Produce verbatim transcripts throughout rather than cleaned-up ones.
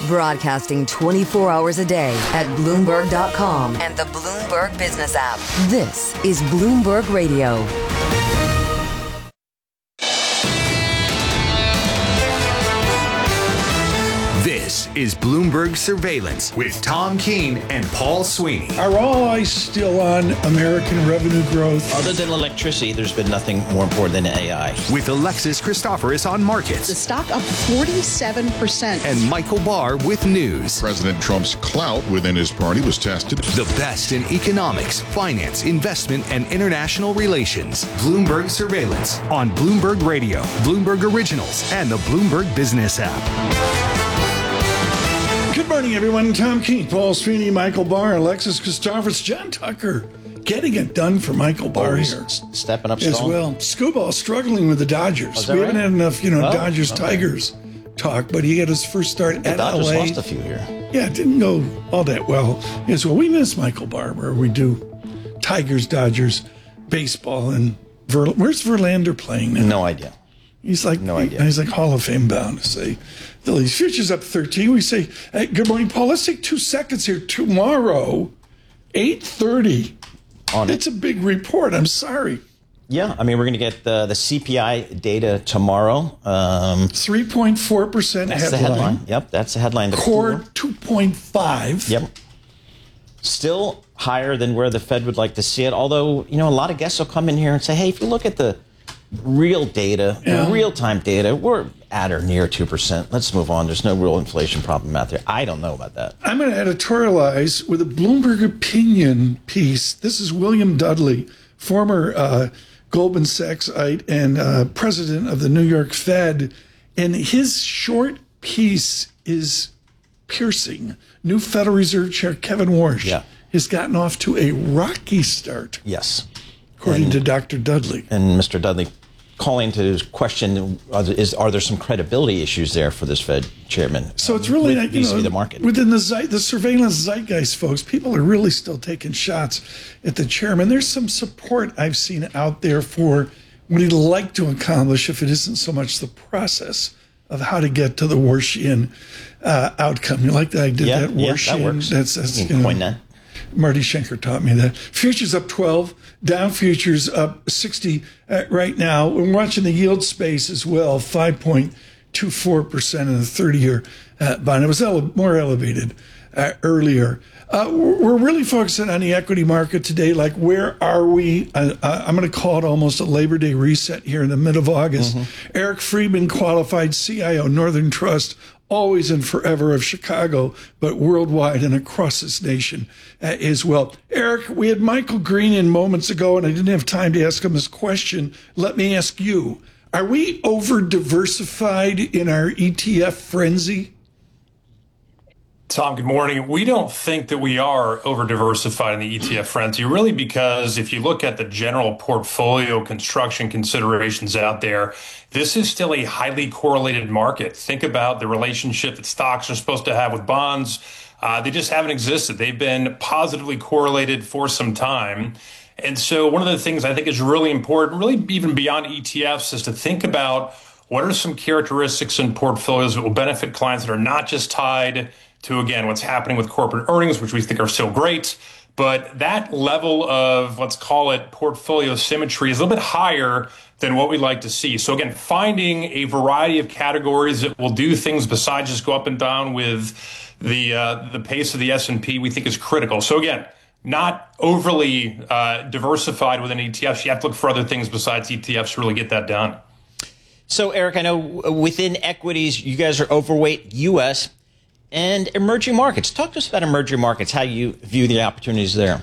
Broadcasting twenty-four hours a day at Bloomberg dot com and the Bloomberg Business app. This is Bloomberg Radio. This is Bloomberg Surveillance with Tom Keene and Paul Sweeney. Are all eyes still on American revenue growth? Other than electricity, there's been nothing more important than A I. With Alexis Christoforous on markets. The stock up forty-seven percent. And Michael Barr with news. President Trump's clout within his party was tested. The best in economics, finance, investment, and international relations. Bloomberg Surveillance on Bloomberg Radio, Bloomberg Originals, and the Bloomberg Business app. Good morning, everyone. Tom Keene, Paul Sweeney, Michael Barr, Alexis Christoforous, John Tucker, getting it done for Michael Barr here. Stepping up as strong. well. Scuba struggling with the Dodgers. Oh, we right? haven't had enough, you know, Oh, Dodgers okay. Tigers talk, but he had his first start The at Dodgers L A. lost a few here. Yeah, it didn't go all that well as well. We miss Michael Barr, where we do Tigers, Dodgers, baseball, and Ver- where's Verlander playing now? No idea. He's like, No idea. He's like Hall of Fame bound to say, Phillies futures up thirteen. We say, hey, good morning, Paul. Let's take two seconds here. Tomorrow, eight thirty. On It's it. a big report. I'm sorry. Yeah, I mean, we're going to get the, the C P I data tomorrow. Um, three point four percent that's headline. the headline. Yep, that's the headline. The Core core. two point five. Yep. Still higher than where the Fed would like to see it. Although, you know, a lot of guests will come in here and say, hey, if you look at the real data, Yeah. the real-time data, we're at or near two percent. Let's move on. There's no real inflation problem out there. I don't know about that. I'm going to editorialize with a Bloomberg opinion piece. This is William Dudley, former uh, Goldman Sachsite and uh, president of the New York Fed. And his short piece is piercing. New Federal Reserve Chair Kevin Warsh Yeah. has gotten off to a rocky start, Yes. according And- to Doctor Dudley. And Mister Dudley calling to question, are there, is, are there some credibility issues there for this Fed chairman? So it's really, with, like, you know, vis-a-vis the market. within the, zeit, the surveillance zeitgeist, folks, people are really still taking shots at the chairman. There's some support I've seen out there for what he'd like to accomplish if it isn't so much the process of how to get to the Warshian uh, outcome. You like that I did Yeah, that? yeah, that Warshian? works. That's, that's, You you can know, coin that. Marty Schenker taught me that. Futures up twelve, down futures up sixty uh, right now. We're watching the yield space as well, five point two four percent in the thirty-year uh, bond. It was ele- more elevated uh, earlier. Uh, we're we're really focusing on the equity market today. Like, where are we? Uh, I'm going to call it almost a Labor Day reset here in the mid of August. Mm-hmm. Eric Friedman, qualified C I O, Northern Trust, always and forever of Chicago, but worldwide and across this nation uh, as well. Eric, we had Michael Green in moments ago, and I didn't have time to ask him this question. Let me ask you, are we over-diversified in our E T F frenzy? Tom, good morning. We don't think that we are over-diversified in the E T F frenzy, really, because if you look at the general portfolio construction considerations out there, this is still a highly correlated market. Think about the relationship that stocks are supposed to have with bonds. Uh, they just haven't existed. They've been positively correlated for some time. And so one of the things I think is really important, really even beyond E T Fs, is to think about what are some characteristics in portfolios that will benefit clients that are not just tied to, again, what's happening with corporate earnings, which we think are still great. But that level of, let's call it, portfolio symmetry is a little bit higher than what we like to see. So again, finding a variety of categories that will do things besides just go up and down with the uh, the pace of the S and P, we think is critical. So again, not overly uh, diversified within E T Fs. You have to look for other things besides E T Fs to really get that done. So, Eric, I know within equities, you guys are overweight U S and emerging markets. Talk to us about emerging markets, how you view the opportunities there.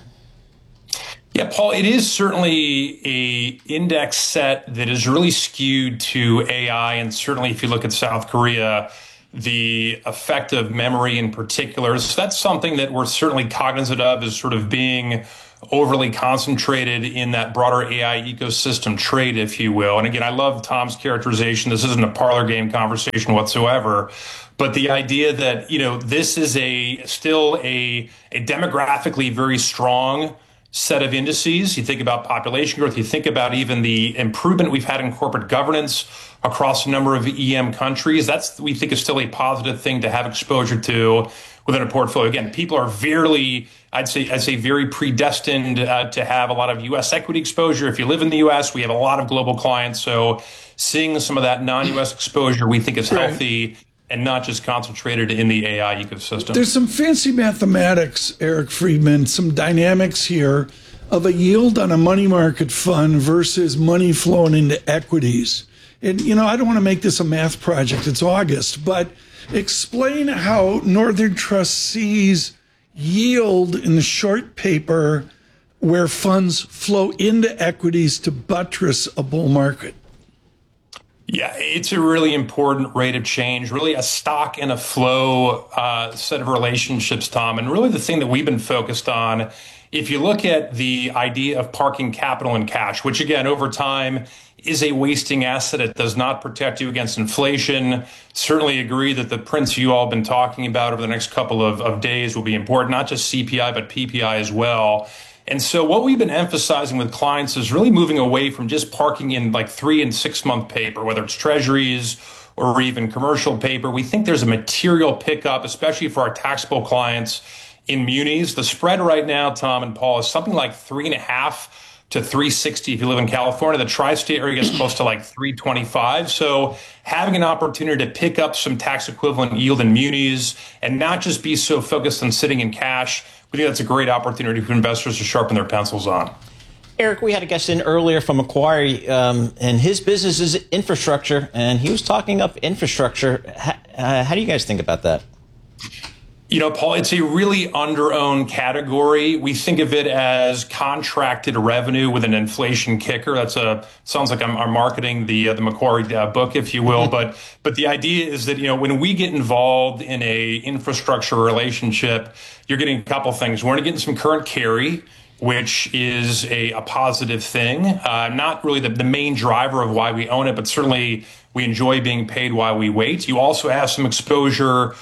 Yeah, Paul, it is certainly a index set that is really skewed to A I. And certainly if you look at South Korea, the effect of memory in particular. So that's something that we're certainly cognizant of as sort of being overly concentrated in that broader A I ecosystem trade, if you will. And again, I love Tom's characterization. This isn't a parlor game conversation whatsoever. But the idea that, you know, this is a still a, a demographically very strong set of indices. You think about population growth, you think about even the improvement we've had in corporate governance across a number of E M countries. That's, we think, is still a positive thing to have exposure to within a portfolio. Again, people are very, I'd say, I'd say very predestined uh, to have a lot of U S equity exposure. If you live in the U S, we have a lot of global clients. So seeing some of that non-U S exposure, we think is healthy. Right. And not just concentrated in the A I ecosystem. There's some fancy mathematics, Eric Friedman, some dynamics here of a yield on a money market fund versus money flowing into equities. And, you know, I don't want to make this a math project. It's August. But explain how Northern Trust sees yield in the short paper where funds flow into equities to buttress a bull market. Yeah, it's a really important rate of change, really a stock and a flow uh, set of relationships, Tom. And really the thing that we've been focused on, if you look at the idea of parking capital in cash, which again, over time is a wasting asset. It does not protect you against inflation. Certainly agree that the prints you all have been talking about over the next couple of, of days will be important, not just C P I, but P P I as well. And so what we've been emphasizing with clients is really moving away from just parking in like three and six month paper, whether it's treasuries or even commercial paper. We think there's a material pickup, especially for our taxable clients in munis. The spread right now, Tom and Paul, is something like three and a half to three sixty if you live in California. The tri-state area is close to like three twenty-five. So having an opportunity to pick up some tax equivalent yield in munis and not just be so focused on sitting in cash, we think that's a great opportunity for investors to sharpen their pencils on. Eric, we had a guest in earlier from Macquarie, um, and his business is infrastructure, and he was talking up infrastructure. How, uh, how do you guys think about that? You know, Paul, it's a really under-owned category. We think of it as contracted revenue with an inflation kicker. That's a sounds like I'm, I'm marketing the uh, the Macquarie uh, book, if you will. but but the idea is that, you know, when we get involved in a infrastructure relationship, you're getting a couple things. We're getting some current carry, which is a, a positive thing. Uh, not really the, the main driver of why we own it, but certainly we enjoy being paid while we wait. You also have some exposure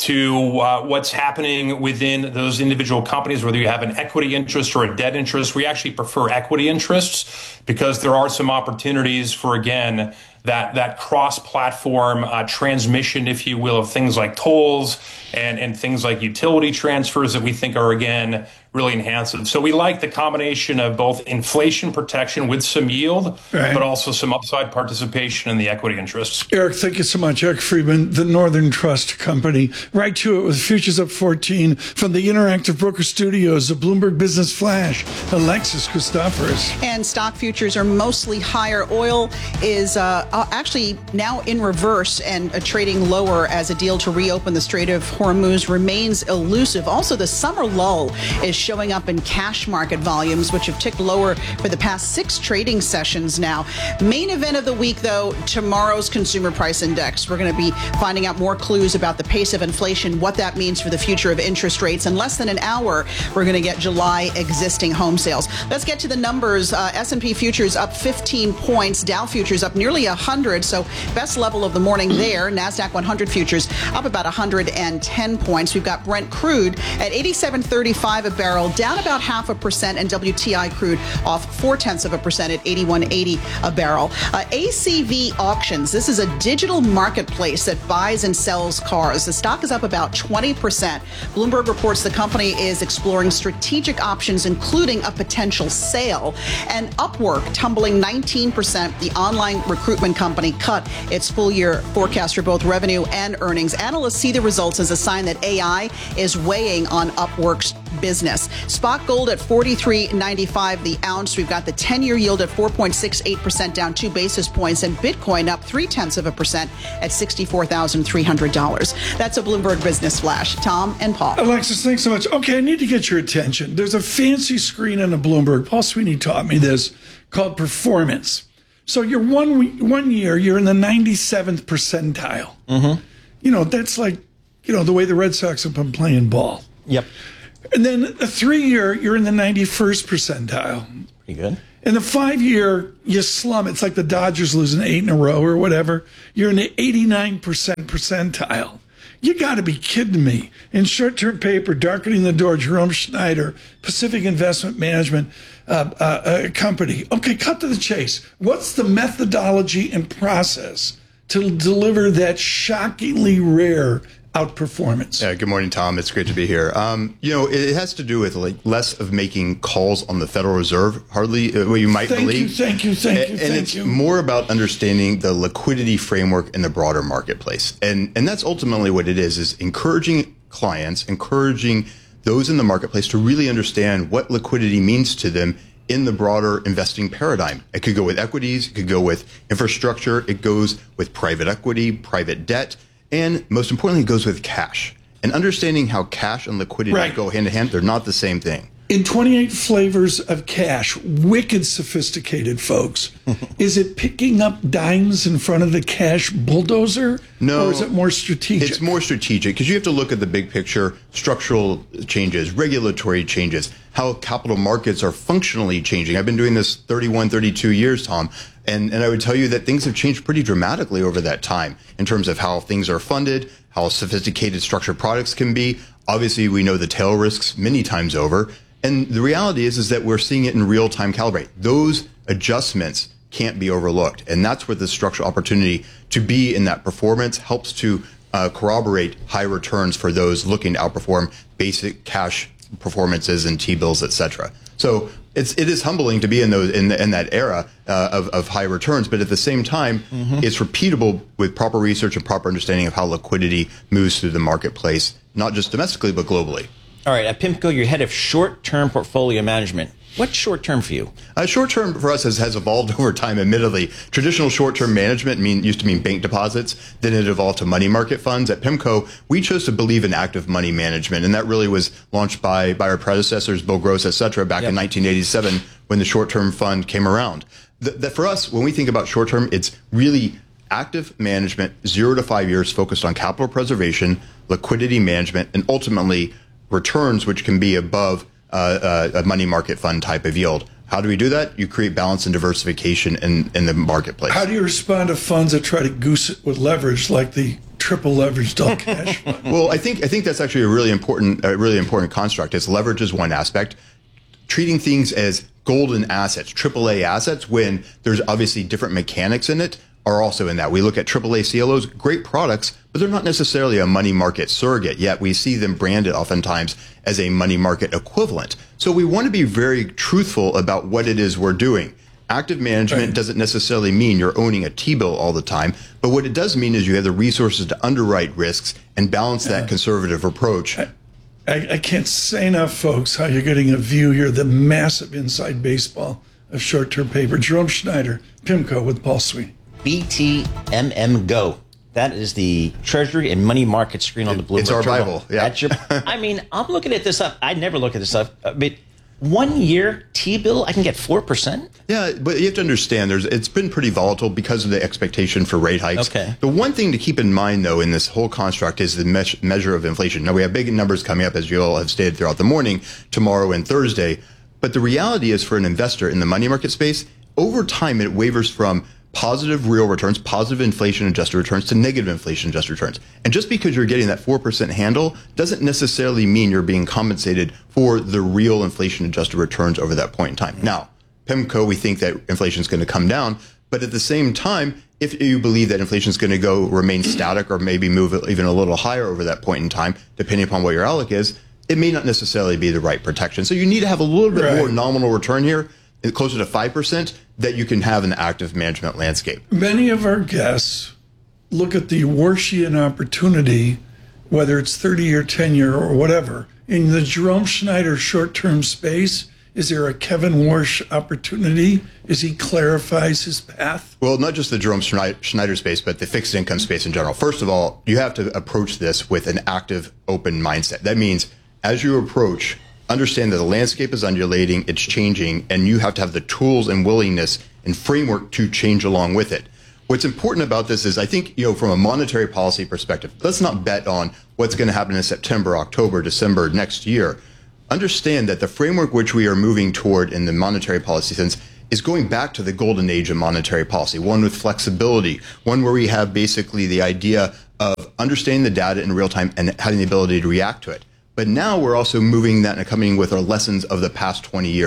to uh, what's happening within those individual companies, whether you have an equity interest or a debt interest. We actually prefer equity interests because there are some opportunities for, again, that that cross-platform uh, transmission, if you will, of things like tolls and, and things like utility transfers that we think are, again, really enhanced. So we like the combination of both inflation protection with some yield, right, but also some upside participation in the equity interests. Eric, thank you so much. Eric Friedman, the Northern Trust Company. Right to it with Futures Up fourteen from the Interactive Broker Studios, the Bloomberg Business Flash, Alexis Christoforous. And stock futures are mostly higher. Oil is uh, actually now in reverse and uh, trading lower as a deal to reopen the Strait of Hormuz remains elusive. Also, the summer lull is showing up in cash market volumes, which have ticked lower for the past six trading sessions now. Main event of the week, though, tomorrow's consumer price index. We're going to be finding out more clues about the pace of inflation, what that means for the future of interest rates. In less than an hour, we're going to get July existing home sales. Let's get to the numbers. Uh, S and P futures up fifteen points. Dow futures up nearly one hundred. So best level of the morning there. NASDAQ one hundred futures up about one hundred ten points. We've got Brent crude at eighty-seven thirty-five a barrel, down about half a percent, and W T I crude off four tenths of a percent at eighty-one eighty a barrel. Uh, A C V Auctions. This is a digital marketplace that buys and sells cars. The stock is up about twenty percent. Bloomberg reports the company is exploring strategic options, including a potential sale. And Upwork tumbling nineteen percent. The online recruitment company cut its full year forecast for both revenue and earnings. Analysts see the results as a sign that A I is weighing on Upwork's business. Spot gold at forty-three ninety-five the ounce. We've got the ten-year yield at four point six eight percent, down two basis points, and Bitcoin up three tenths of a percent at sixty-four thousand three hundred dollars. That's a Bloomberg Business Flash. Tom and Paul. Alexis, thanks so much. Okay, I need to get your attention. There's a fancy screen on a Bloomberg. Paul Sweeney taught me this, called performance. So you're one one year, you're in the ninety-seventh percentile. Mm-hmm. You know, that's like, you know, the way the Red Sox have been playing ball. Yep. And then a three-year, you're in the ninety-first percentile. Pretty good. And the five-year, you slum. It's like the Dodgers losing eight in a row or whatever. You're in the eighty-nine percent percentile. You got to be kidding me. In short-term paper, darkening the door, Jerome Schneider, Pacific Investment Management uh, uh, uh, Company. Okay, cut to the chase. What's the methodology and process to deliver that shockingly rare outperformance? Yeah, good morning, Tom. It's great to be here. Um, you know, it has to do with like less of making calls on the Federal Reserve, hardly uh, what you might thank believe. You, thank you, thank you, and, thank and it's you. more about understanding the liquidity framework in the broader marketplace, and and that's ultimately what it is: is encouraging clients, encouraging those in the marketplace to really understand what liquidity means to them in the broader investing paradigm. It could go with equities, it could go with infrastructure, it goes with private equity, private debt. And most importantly, it goes with cash. And understanding how cash and liquidity Right. go hand in hand, they're not the same thing. In twenty-eight flavors of cash, wicked sophisticated, folks. Is it picking up dimes in front of the cash bulldozer? No. Or is it more strategic? It's more strategic because you have to look at the big picture, structural changes, regulatory changes, how capital markets are functionally changing. I've been doing this thirty-one, thirty-two years, Tom. And, and I would tell you that things have changed pretty dramatically over that time in terms of how things are funded, how sophisticated structured products can be. Obviously, we know the tail risks many times over. And the reality is, is that we're seeing it in real time calibrate. Those adjustments can't be overlooked. And that's where the structural opportunity to be in that performance helps to uh, corroborate high returns for those looking to outperform basic cash performances and T-bills, et cetera. So it's, it is humbling to be in those in, in that era uh, of, of high returns, but at the same time, mm-hmm. it's repeatable with proper research and proper understanding of how liquidity moves through the marketplace, not just domestically, but globally. All right, at PIMCO, you're head of short-term portfolio management. What's short-term for you? Uh, short-term for us has, has evolved over time, admittedly. Traditional short-term management mean, used to mean bank deposits. Then it evolved to money market funds. At PIMCO, we chose to believe in active money management, and that really was launched by, by our predecessors, Bill Gross, et cetera, back yep. in nineteen eighty-seven when the short-term fund came around. That, that for us, when we think about short-term, it's really active management, zero to five years, focused on capital preservation, liquidity management, and ultimately returns, which can be above uh, uh, a money market fund type of yield. How do we do that? You create balance and diversification in, in the marketplace. How do you respond to funds that try to goose it with leverage, like the triple leveraged all cash fund? Well, I think I think that's actually a really important, a really important construct. Is leverage is one aspect. Treating things as golden assets, triple A assets, when there's obviously different mechanics in it, are also in that. We look at triple A C L Os, great products, but they're not necessarily a money market surrogate, yet we see them branded oftentimes as a money market equivalent. So we want to be very truthful about what it is we're doing. Active management right. doesn't necessarily mean you're owning a T-bill all the time, but what it does mean is you have the resources to underwrite risks and balance that uh, conservative approach. I, I, I can't say enough, folks, how you're getting a view here, the massive inside baseball of short-term paper. Jerome Schneider, PIMCO with Paul Sweeney. B T M M Go. That is the Treasury and Money Market screen on the Bloomberg. It's our Terminal. Bible. Yeah. That's your, I mean, I'm looking at this up. I never look at this up. But one year T-bill, I can get four percent? Yeah, but you have to understand, there's it's been pretty volatile because of the expectation for rate hikes. Okay. The one thing to keep in mind, though, in this whole construct is the me- measure of inflation. Now, we have big numbers coming up, as you all have stated throughout the morning, tomorrow and Thursday. But the reality is, for an investor in the money market space, over time it wavers from positive real returns, positive inflation-adjusted returns, to negative inflation-adjusted returns. And just because you're getting that four percent handle doesn't necessarily mean you're being compensated for the real inflation-adjusted returns over that point in time. Now, PIMCO, we think that inflation is going to come down, but at the same time, if you believe that inflation is going to go remain static or maybe move even a little higher over that point in time, depending upon what your outlook is, it may not necessarily be the right protection. So you need to have a little bit right. more nominal return here, closer to five percent, that you can have an active management landscape. Many of our guests look at the Warshian opportunity, whether it's thirty or ten year or whatever. In the Jerome Schneider short-term space, is there a Kevin Warsh opportunity as he clarifies his path? Well, not just the Jerome Schneider space, but the fixed income space in general. First of all, you have to approach this with an active, open mindset. That means as you approach, understand that the landscape is undulating, it's changing, and you have to have the tools and willingness and framework to change along with it. What's important about this is, I think, you know, from a monetary policy perspective, let's not bet on what's going to happen in September, October, December next year. Understand that the framework which we are moving toward in the monetary policy sense is going back to the golden age of monetary policy, one with flexibility, one where we have basically the idea of understanding the data in real time and having the ability to react to it. But now we're also moving that and coming with our lessons of the past twenty years.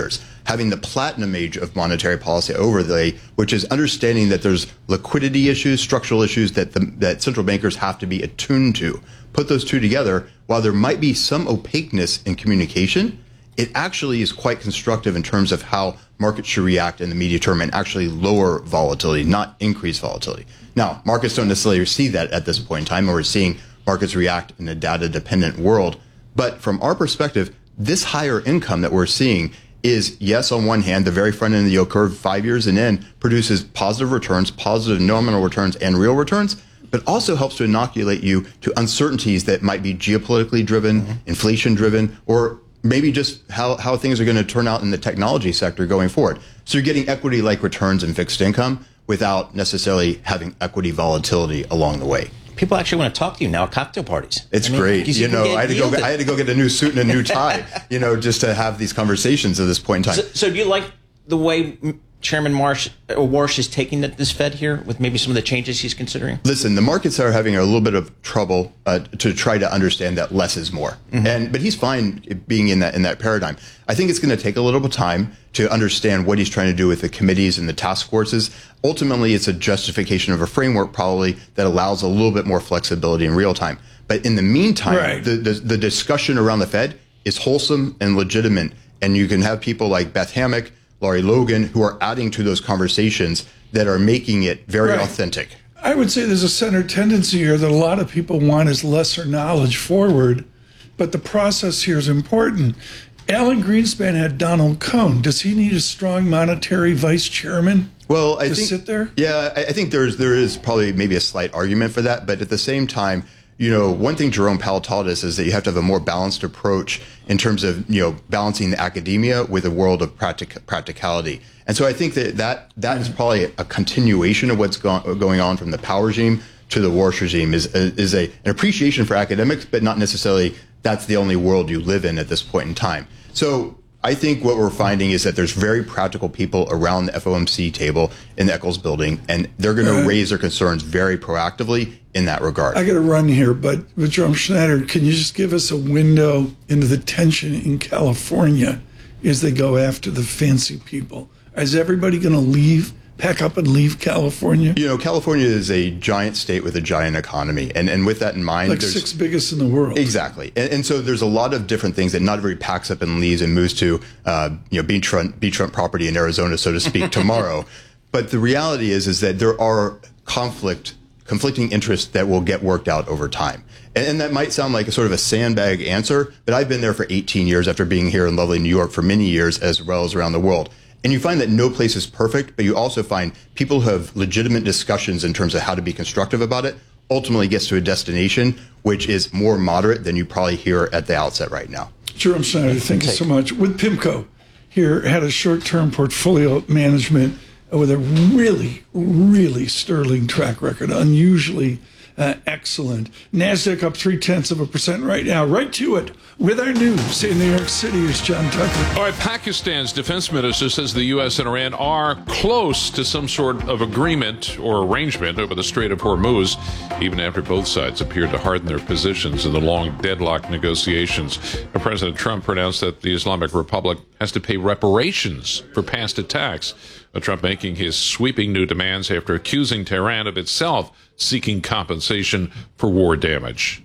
having the platinum age of monetary policy overlay, which is understanding that there's liquidity issues, structural issues that the, that central bankers have to be attuned to. Put those two together, while there might be some opaqueness in communication, it actually is quite constructive in terms of how markets should react in the medium term and actually lower volatility, not increase volatility. Now, markets don't necessarily see that at this point in time, and we're seeing markets react in a data-dependent world. But from our perspective, this higher income that we're seeing is, yes, on one hand, the very front end of the yield curve, five years and in, produces positive returns, positive nominal returns, and real returns, but also helps to inoculate you to uncertainties that might be geopolitically driven, mm-hmm. inflation driven, or maybe just how, how things are going to turn out in the technology sector going forward. So you're getting equity-like returns in fixed income without necessarily having equity volatility along the way. People actually want to talk to you now at cocktail parties. It's I mean, great. You, you know, I had to go. Get, I had to go get a new suit and a new tie. You know, just to have these conversations at this point in time. So, so do you like the way Chairman Marsh, or Warsh is taking this Fed here with maybe some of the changes he's considering? Listen, the markets are having a little bit of trouble uh, to try to understand that less is more. Mm-hmm. And but he's fine being in that in that paradigm. I think it's going to take a little bit of time to understand what he's trying to do with the committees and the task forces. Ultimately, it's a justification of a framework probably that allows a little bit more flexibility in real time. But in the meantime, right. the, the the discussion around the Fed is wholesome and legitimate. And you can have people like Beth Hammack, Laurie Logan, who are adding to those conversations that are making it very right. authentic. I would say there's a center tendency here that a lot of people want is lesser knowledge forward, but the process here is important. Alan Greenspan had Donald Cohn. Does he need a strong monetary vice chairman? Well, I to think sit there? Yeah, I, I think there's there is probably maybe a slight argument for that, but at the same time, you know, one thing Jerome Powell taught us is that you have to have a more balanced approach in terms of, you know, balancing the academia with a world of practic- practicality. And so I think that that, that is probably a continuation of what's go- going on from the Powell regime to the Warsh regime is, is a, an appreciation for academics, but not necessarily that's the only world you live in at this point in time. So I think what we're finding is that there's very practical people around the F O M C table in the Eccles building, and they're going to uh, raise their concerns very proactively in that regard. I got to run here, but, but Jerome Schneider, can you just give us a window into the tension in California as they go after the fancy people? Is everybody going to leave, pack up and leave California? You know, California is a giant state with a giant economy. And, and with that in mind, like there's sixth biggest in the world. Exactly. And, and so there's a lot of different things that not everybody packs up and leaves and moves to, uh, you know, beachfront, beachfront property in Arizona, so to speak, tomorrow. But the reality is, is that there are conflict, conflicting interests that will get worked out over time. And, and that might sound like a sort of a sandbag answer, but I've been there for eighteen years after being here in lovely New York for many years, as well as around the world. And you find that no place is perfect, but you also find people who have legitimate discussions in terms of how to be constructive about it, ultimately gets to a destination which is more moderate than you probably hear at the outset right now. Jerome Schneider, thank you so much. With PIMCO, here had a short-term portfolio management with a really, really sterling track record, unusually uh, excellent. NASDAQ up three-tenths of a percent right now. Right to it with our news in New York City is John Tucker. All right, Pakistan's defense minister says the U S and Iran are close to some sort of agreement or arrangement over the Strait of Hormuz, even after both sides appeared to harden their positions in the long deadlock negotiations. President Trump pronounced that the Islamic Republic has to pay reparations for past attacks. Trump making his sweeping new demands after accusing Tehran of itself seeking compensation for war damage.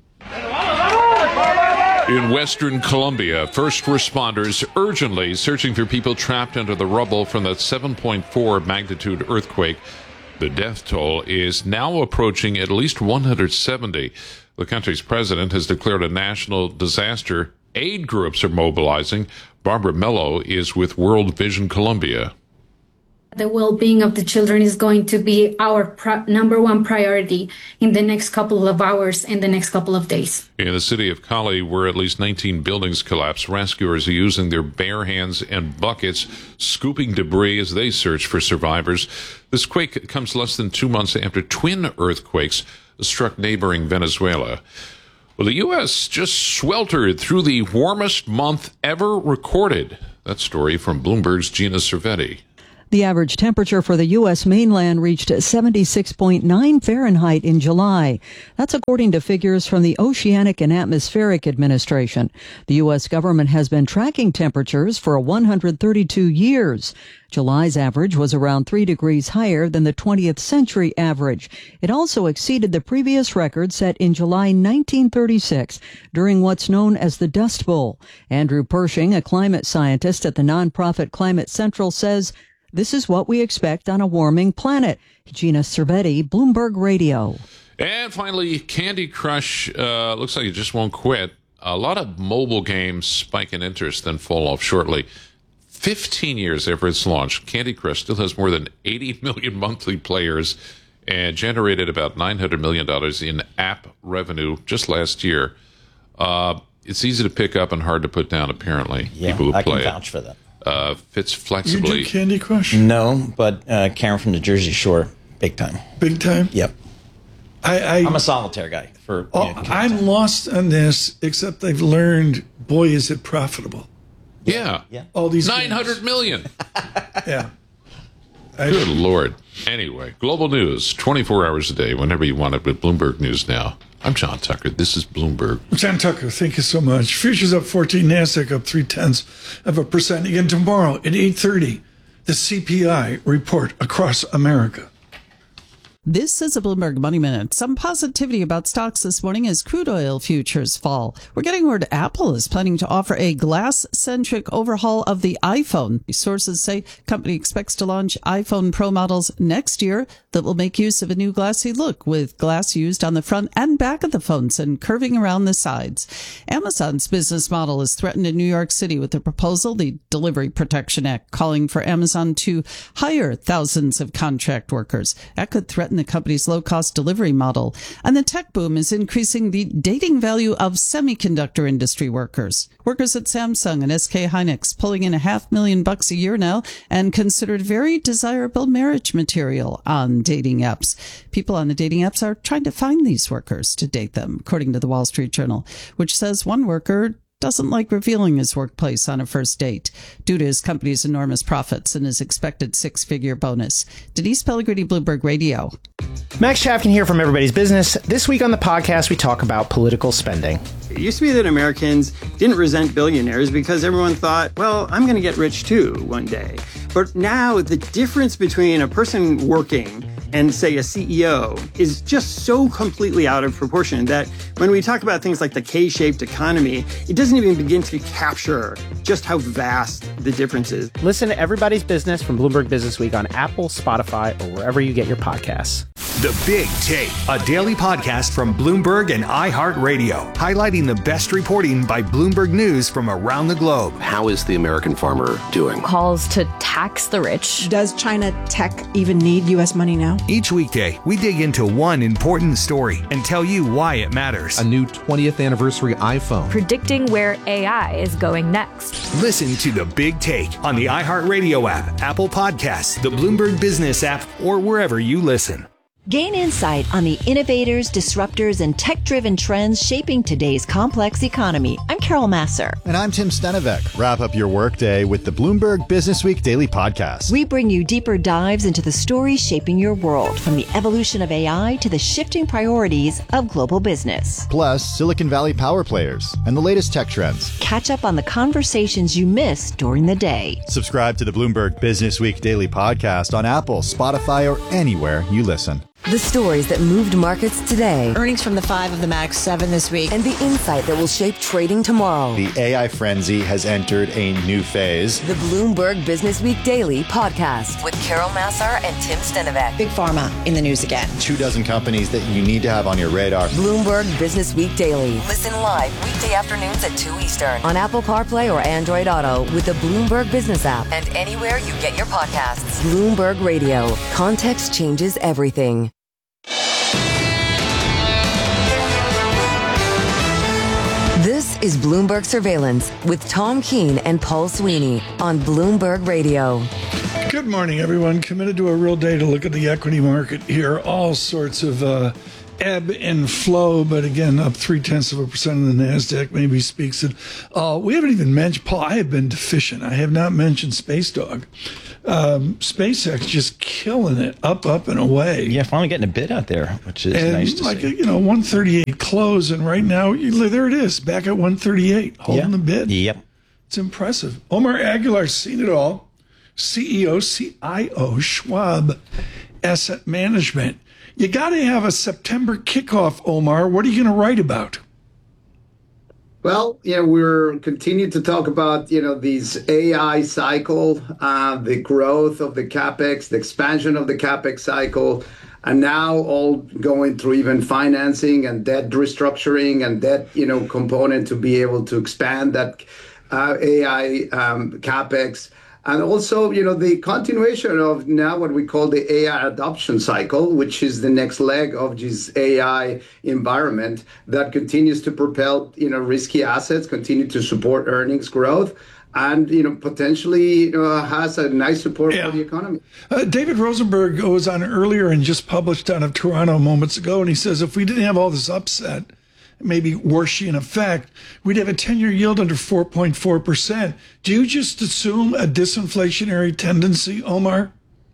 In western Colombia, first responders urgently searching for people trapped under the rubble from that seven point four magnitude earthquake. The death toll is now approaching at least one hundred seventy. The country's president has declared a national disaster. Aid groups are mobilizing. Barbara Mello is with World Vision Colombia. The well-being of the children is going to be our pro- number one priority in the next couple of hours, in the next couple of days. In the city of Cali, where at least nineteen buildings collapsed, rescuers are using their bare hands and buckets, scooping debris as they search for survivors. This quake comes less than two months after twin earthquakes struck neighboring Venezuela. Well, the U S just sweltered through the warmest month ever recorded. That story from Bloomberg's Gina Cervetti. The average temperature for the U S mainland reached seventy-six point nine Fahrenheit in July. That's according to figures from the Oceanic and Atmospheric Administration. The U S government has been tracking temperatures for one hundred thirty-two years. July's average was around three degrees higher than the twentieth century average. It also exceeded the previous record set in July nineteen thirty-six during what's known as the Dust Bowl. Andrew Pershing, a climate scientist at the nonprofit Climate Central, says this is what we expect on a warming planet. Gina Cervetti, Bloomberg Radio. And finally, Candy Crush uh, looks like it just won't quit. A lot of mobile games spike in interest, then fall off shortly. fifteen years after its launch, Candy Crush still has more than eighty million monthly players and generated about nine hundred million dollars in app revenue just last year. Uh, it's easy to pick up and hard to put down, apparently. Yeah, people who I play can vouch it. for that. Uh, fits flexibly. You do Candy Crush? No, but uh, Karen from the Jersey Shore, big time. Big time? Yep. I, I, I'm a solitaire guy. For oh, you know, I'm lost on this, except I've learned, boy, is it profitable. Yeah. Yeah. All these nine hundred million. Yeah. Good Lord. Anyway, global news, twenty-four hours a day, whenever you want it, with Bloomberg News Now. I'm John Tucker. This is Bloomberg. John Tucker, thank you so much. Futures up fourteen, NASDAQ up three tenths of a percent. Again, tomorrow at eight thirty, the C P I report across America. This is a Bloomberg Money Minute. Some positivity about stocks this morning as crude oil futures fall. We're getting word Apple is planning to offer a glass-centric overhaul of the iPhone. Sources say company expects to launch iPhone Pro models next year that will make use of a new glassy look with glass used on the front and back of the phones and curving around the sides. Amazon's business model is threatened in New York City with a proposal, the Delivery Protection Act, calling for Amazon to hire thousands of contract workers. That could threaten the company's low-cost delivery model. And the tech boom is increasing the dating value of semiconductor industry workers. Workers at Samsung and S K Hynix pulling in a half million bucks a year now and considered very desirable marriage material on dating apps. People on the dating apps are trying to find these workers to date them, according to the Wall Street Journal, which says one worker doesn't like revealing his workplace on a first date due to his company's enormous profits and his expected six-figure bonus. Denise Pellegrini, Bloomberg Radio. Max Chafkin here from Everybody's Business. This week on the podcast, we talk about political spending. It used to be that Americans didn't resent billionaires because everyone thought, well, I'm going to get rich too one day. But now the difference between a person working and, say, a C E O is just so completely out of proportion that when we talk about things like the K-shaped economy, it doesn't even begin to capture just how vast the difference is. Listen to Everybody's Business from Bloomberg Business Week on Apple, Spotify, or wherever you get your podcasts. The Big Take, a daily podcast from Bloomberg and iHeartRadio, highlighting the best reporting by Bloomberg News from around the globe. How is the American farmer doing? Calls to tax the rich. Does China tech even need U S money now? Each weekday, we dig into one important story and tell you why it matters. A new twentieth anniversary iPhone. Predicting where A I is going next. Listen to The Big Take on the iHeartRadio app, Apple Podcasts, the Bloomberg Business app, or wherever you listen. Gain insight on the innovators, disruptors, and tech-driven trends shaping today's complex economy. I'm Carol Masser. And I'm Tim Stenevec. Wrap up your workday with the Bloomberg Business Week Daily Podcast. We bring you deeper dives into the stories shaping your world, from the evolution of A I to the shifting priorities of global business. Plus, Silicon Valley power players and the latest tech trends. Catch up on the conversations you missed during the day. Subscribe to the Bloomberg Business Week Daily Podcast on Apple, Spotify, or anywhere you listen. The stories that moved markets today. Earnings from the five of the Max seven this week. And the insight that will shape trading tomorrow. The A I frenzy has entered a new phase. The Bloomberg Business Week Daily Podcast with Carol Massar and Tim Stenevec. Big Pharma in the news again. Two dozen companies that you need to have on your radar. Bloomberg Business Week Daily. Listen live weekday afternoons at two Eastern on Apple CarPlay or Android Auto with the Bloomberg Business app and anywhere you get your podcasts. Bloomberg Radio. Context changes everything. This is Bloomberg Surveillance with Tom Keene and Paul Sweeney on Bloomberg Radio. Good morning, everyone. Committed to a real day to look at the equity market here. All sorts of uh, ebb and flow, but again, up three-tenths of a percent in the NASDAQ maybe speaks it. Uh, we haven't even mentioned, Paul, I have been deficient. I have not mentioned Space Dog. Um, SpaceX just killing it, up, up, and away. Yeah, finally getting a bid out there, which is and nice to like, see. You know, one thirty-eight close, and right now, there it is, back at one thirty-eight, holding yeah. the bid. Yep. It's impressive. Omar Aguilar's seen it all. C E O, C I O, Schwab Asset Management. You got to have a September kickoff, Omar. What are you going to write about? Well, you know, we're continuing to talk about, you know, these A I cycle, uh, the growth of the CapEx, the expansion of the CapEx cycle, and now all going through even financing and debt restructuring and debt, you know, component to be able to expand that uh, A I um, CapEx. And also, you know, the continuation of now what we call the A I adoption cycle, which is the next leg of this A I environment that continues to propel, you know, risky assets, continue to support earnings growth, and, you know, potentially uh, has a nice support yeah. for the economy. Uh, David Rosenberg was on earlier and just published out of Toronto moments ago, and he says if we didn't have all this upset, maybe Warshian effect, we'd have a ten-year yield under four point four percent. Do you just assume a disinflationary tendency, Omar?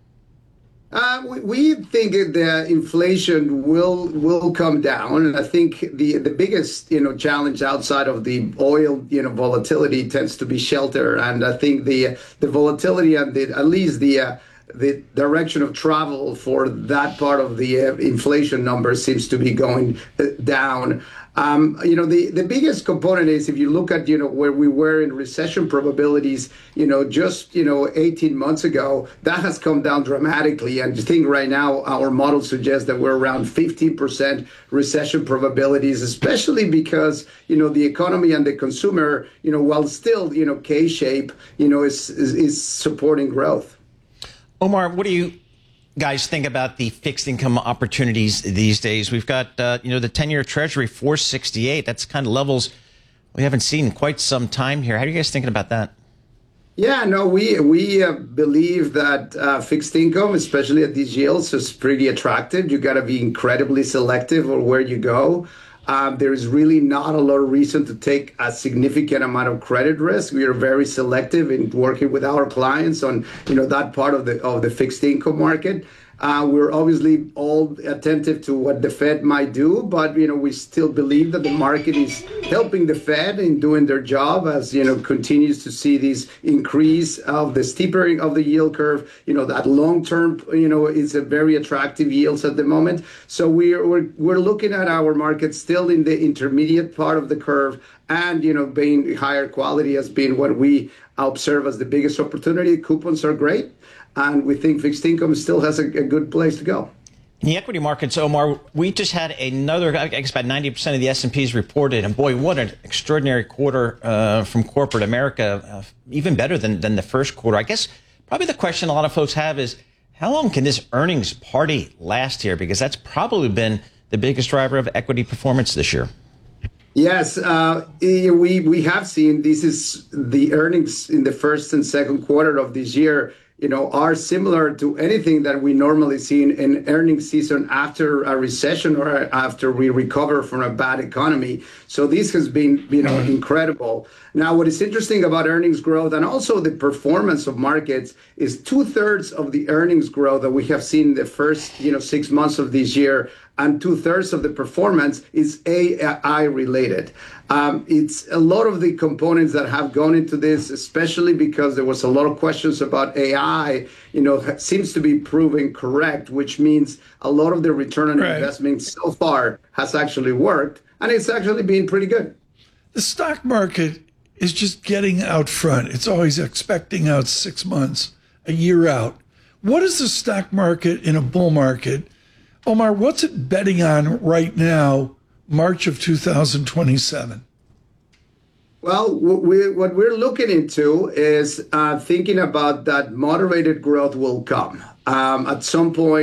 Uh, we, we think the inflation will will come down, and I think the the biggest you know challenge outside of the oil you know volatility tends to be shelter, and I think the the volatility and the, at least the uh, the direction of travel for that part of the uh, inflation number seems to be going uh, down. Um, you know, the, the biggest component is if you look at, you know, where we were in recession probabilities, you know, just, you know, eighteen months ago, that has come down dramatically. And I think right now our model suggests that we're around fifteen percent recession probabilities, especially because, you know, the economy and the consumer, you know, while still, you know, K-shape, you know, is, is, is supporting growth. Omar, what do you guys think about the fixed income opportunities these days? We've got, uh, you know, the ten-year Treasury, four sixty-eight. That's kind of levels we haven't seen in quite some time here. How are you guys thinking about that? Yeah, no, we we uh, believe that uh, fixed income, especially at these yields, is pretty attractive. You got to be incredibly selective on where you go. Um, there is really not a lot of reason to take a significant amount of credit risk. We are very selective in working with our clients on, you know, that part of the of the fixed income market. Uh, we're obviously all attentive to what the Fed might do, but, you know, we still believe that the market is helping the Fed in doing their job as, you know, continues to see these increase of the steepering of the yield curve. You know, that long term, you know, is a very attractive yields at the moment. So we're, we're, we're looking at our market still in the intermediate part of the curve and, you know, being higher quality as being what we observe as the biggest opportunity. Coupons are great. And we think fixed income still has a, a good place to go. In the equity markets, Omar, we just had another, I guess about ninety percent of the S and Ps reported. And boy, what an extraordinary quarter uh, from corporate America, uh, even better than, than the first quarter. I guess probably the question a lot of folks have is, how long can this earnings party last here? Because that's probably been the biggest driver of equity performance this year. Yes, uh, we, we have seen this is the earnings in the first and second quarter of this year, you know, are similar to anything that we normally see in, in earnings season after a recession or after we recover from a bad economy. So this has been, you know, incredible. Now, what is interesting about earnings growth and also the performance of markets is two thirds of the earnings growth that we have seen in the first, you know, six months of this year and two thirds of the performance is A I related. Um, it's a lot of the components that have gone into this, especially because there was a lot of questions about A I, you know, seems to be proven correct, which means a lot of the return on right. investment so far has actually worked, and it's actually been pretty good. The stock market is just getting out front. It's always expecting out six months, a year out. What is the stock market in a bull market? Omar, what's it betting on right now, March of two thousand twenty-seven? Well, we, what we're looking into is uh, thinking about that moderated growth will come. Um, at some point,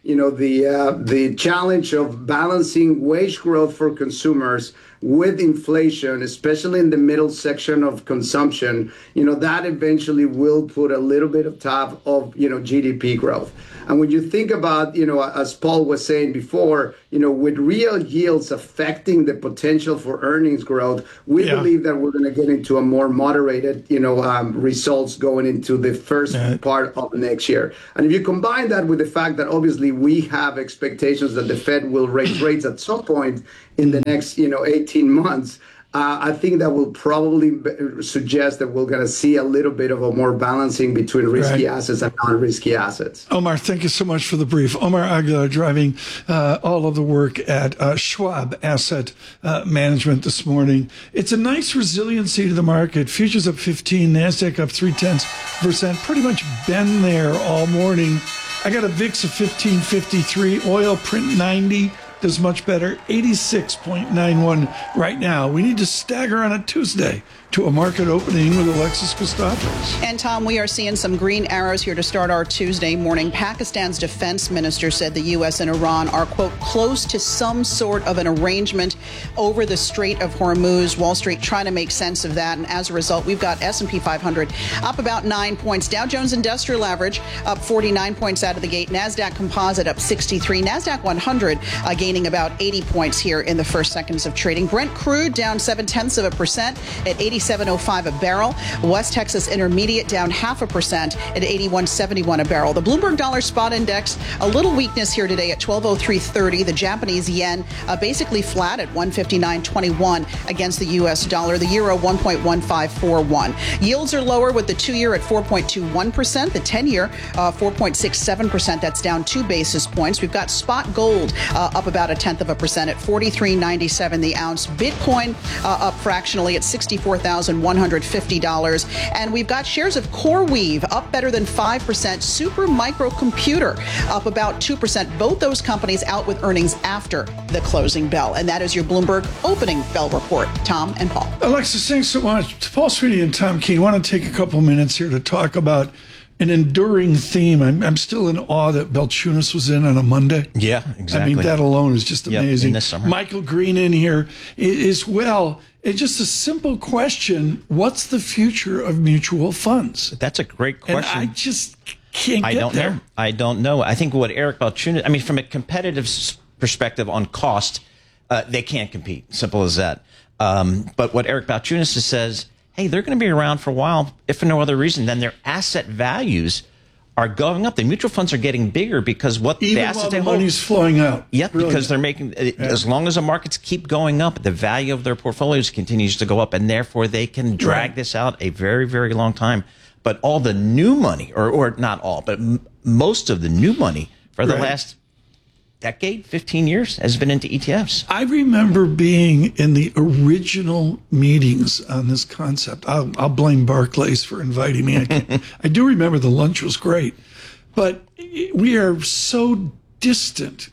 you know, the uh, the challenge of balancing wage growth for consumers with inflation, especially in the middle section of consumption, you know, that eventually will put a little bit of top of, you know, G D P growth. And when you think about, you know, as Paul was saying before, you know, with real yields affecting the potential for earnings growth, we yeah. believe that we're going to get into a more moderated, you know, um, results going into the first yeah. part of next year. And if you combine that with the fact that obviously we have expectations that the Fed will raise rates at some point in the next, you know, eighteen months, uh, I think that will probably b- suggest that we're going to see a little bit of a more balancing between risky right. assets and non-risky assets. Omar, thank you so much for the brief. Omar Aguilar driving uh, all of the work at uh, Schwab Asset uh, Management this morning. It's a nice resiliency to the market. Futures up fifteen, NASDAQ up three tenths percent. Pretty much been there all morning. I got a V I X of fifteen fifty-three, oil print ninety. Does much better, eighty-six point nine one right now. We need to stagger on a Tuesday to a market opening with Alexis Kostopoulos. And Tom, we are seeing some green arrows here to start our Tuesday morning. Pakistan's defense minister said the U S and Iran are, quote, close to some sort of an arrangement over the Strait of Hormuz. Wall Street trying to make sense of that. And as a result, we've got S and P five hundred up about nine points. Dow Jones Industrial Average up forty-nine points out of the gate. NASDAQ Composite up sixty-three. NASDAQ one hundred uh, gaining about eighty points here in the first seconds of trading. Brent crude down seven tenths of a percent at eighty-seven oh five a barrel. West Texas Intermediate down half a percent at eighty-one seventy-one a barrel. The Bloomberg Dollar Spot Index, a little weakness here today at twelve oh three thirty. The Japanese yen uh, basically flat at one fifty-nine twenty-one against the U S dollar. The euro one point one five four one. Yields are lower with the two-year at four point two one percent. The ten-year uh, four point six seven percent. That's down two basis points. We've got spot gold uh, up about a tenth of a percent at forty-three ninety-seven the ounce. Bitcoin uh, up fractionally at sixty-four thousand one hundred fifty dollars. And we've got shares of CoreWeave up better than five percent. Super Microcomputer up about two percent. Both those companies out with earnings after the closing bell. And that is your Bloomberg opening bell report. Tom and Paul. Alexis, thanks so much. Paul Sweeney and Tom Keene, I want to take a couple minutes here to talk about an enduring theme. I'm, I'm still in awe that Balchunas was in on a Monday. Yeah, exactly. I mean, that alone is just amazing. Yep, in this summer. Michael Green in here as well. It's just a simple question. What's the future of mutual funds? That's a great question. And I just can't I get don't there. know. I don't know. I think what Eric Balchunas, I mean, from a competitive perspective on cost, uh, they can't compete. Simple as that. Um, but what Eric Balchunas says, hey, they're going to be around for a while, if for no other reason than their asset values are going up. The mutual funds are getting bigger because what Even the assets while they the hold, money's flowing out. Yep, Brilliant. because they're making, yeah. as long as the markets keep going up, the value of their portfolios continues to go up, and therefore they can drag Right. this out a very, very long time. But all the new money, or, or not all, but m- most of the new money for the Right. last decade, fifteen years, has been into E T Fs. I remember being in the original meetings on this concept. I'll, I'll blame Barclays for inviting me. I, can't- I do remember the lunch was great, but we are so distant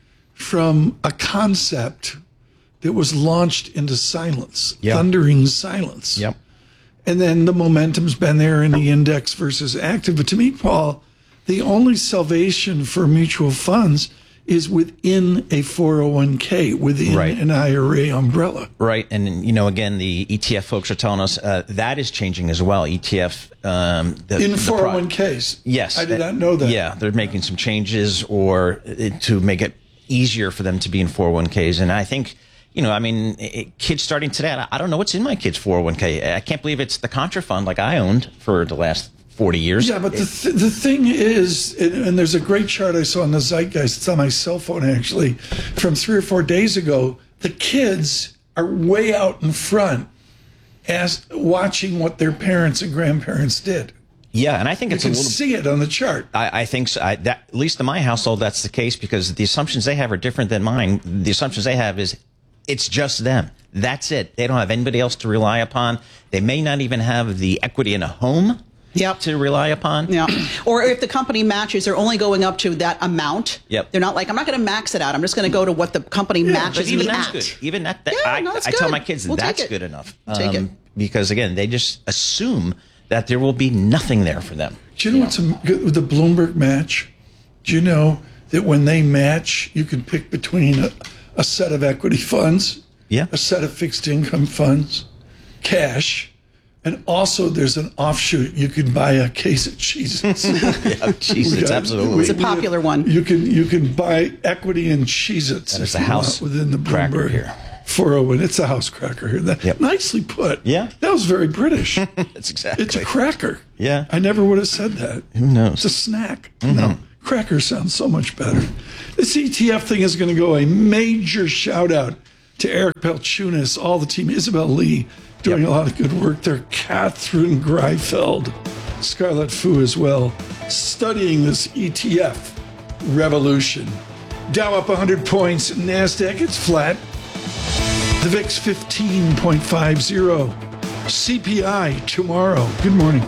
from a concept that was launched into silence, Yeah. thundering silence. Yep. And then the momentum's been there in the index versus active. But to me, Paul, the only salvation for mutual funds is within a four oh one k, within Right. an I R A umbrella. Right. And, you know, again, the E T F folks are telling us uh, that is changing as well. E T F. Um, the, In the four oh one pro- k's. Yes. I did not know that. Yeah. They're making some changes or uh, to make it easier for them to be in four oh one k's. And I think, you know, I mean, it, kids starting today, I, I don't know what's in my kid's four oh one k. I can't believe it's the Contra fund like I owned for the last forty years. Yeah, but the, th- the thing is, and, and there's a great chart I saw on the Zeitgeist, it's on my cell phone actually, from three or four days ago. The kids are way out in front as watching what their parents and grandparents did. Yeah, and I think You it's a can little. see it on the chart. I, I think so. I, that, at least in my household, that's the case because the assumptions they have are different than mine. The assumptions they have is it's just them. That's it. They don't have anybody else to rely upon. They may not even have the equity in a home. Yep. To rely upon. Yeah. Or if the company matches, they're only going up to that amount. Yep. They're not like, I'm not going to max it out. I'm just going to go to what the company Yeah, matches but even me that's at. good. Even that, that Yeah, I, no, that's I tell good. my kids We'll take that's it. good enough. We'll take it. Because again, they just assume that there will be nothing there for them. Do you know what's a, the Bloomberg match? Do you know that when they match, you can pick between a, a set of equity funds, yeah. a set of fixed income funds, cash, and also there's an offshoot. You can buy a case of Cheez-Its. yeah, Cheez-Its, absolutely. It's a popular one. You can you can buy equity in Cheez-Its. That is a house within the cracker Bloomberg here. four oh one. It's a house cracker here. That, yep. Nicely put. Yeah. That was very British. That's exactly. It's a cracker. Yeah. I never would have said that. Who knows? It's a snack. Mm-hmm. No. Cracker sounds so much better. This E T F thing is going to go a major shout out to Eric Pelchunas, all the team, Isabel Lee, doing yep. a lot of good work there, Catherine Greifeld, Scarlett Fu as well, studying this E T F revolution. Dow up one hundred points, NASDAQ, it's flat. The V I X fifteen point five zero. C P I tomorrow. Good morning.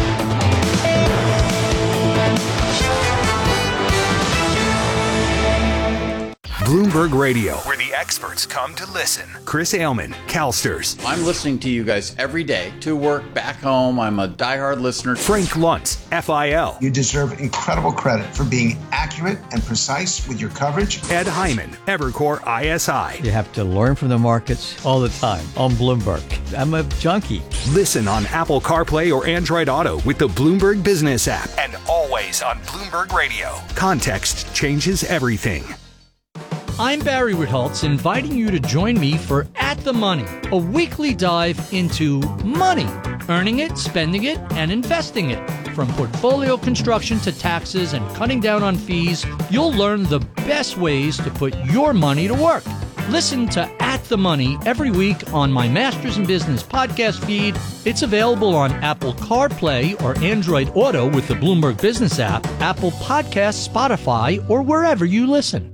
Bloomberg Radio, where the experts come to listen. Chris Ailman, CalSTRS. I'm listening to you guys every day to work, back home. I'm a diehard listener. Frank Luntz, F I L. You deserve incredible credit for being accurate and precise with your coverage. Ed Hyman, Evercore I S I. You have to learn from the markets all the time on Bloomberg. I'm a junkie. Listen on Apple CarPlay or Android Auto with the Bloomberg Business app. And always on Bloomberg Radio. Context changes everything. I'm Barry Ritholtz, inviting you to join me for At the Money, a weekly dive into money, earning it, spending it, and investing it. From portfolio construction to taxes and cutting down on fees, you'll learn the best ways to put your money to work. Listen to At the Money every week on my Masters in Business podcast feed. It's available on Apple CarPlay or Android Auto with the Bloomberg Business app, Apple Podcasts, Spotify, or wherever you listen.